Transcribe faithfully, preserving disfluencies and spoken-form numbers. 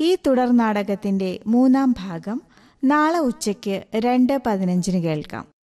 ഈ തുടർ നാടകത്തിന്റെ മൂന്നാം ഭാഗം നാളെ ഉച്ചയ്ക്ക് രണ്ട് പതിനഞ്ചിന് കേൾക്കാം.